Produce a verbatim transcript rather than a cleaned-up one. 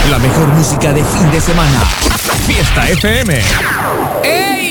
La mejor música de fin de semana. Fiesta F M. ¡Ey!